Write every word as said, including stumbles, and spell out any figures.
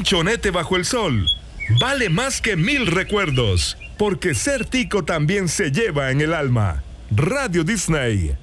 chonete bajo el sol vale más que mil recuerdos, porque ser tico también se lleva en el alma. Radio Disney.